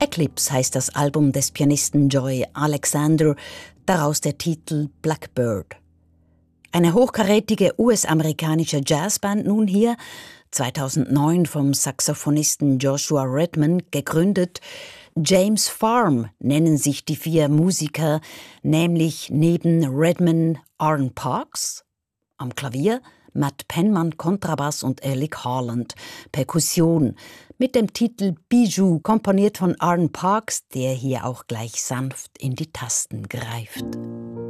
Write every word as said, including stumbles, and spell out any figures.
Eclipse heißt das Album des Pianisten Joy Alexander, daraus der Titel Blackbird. Eine hochkarätige U S-amerikanische Jazzband nun hier, zweitausendneun vom Saxophonisten Joshua Redman gegründet. James Farm nennen sich die vier Musiker, nämlich neben Redman Aaron Parks am Klavier, Matt Penman Kontrabass und Alec Harland Perkussion mit dem Titel Bijou, komponiert von Aaron Parks, der hier auch gleich sanft in die Tasten greift.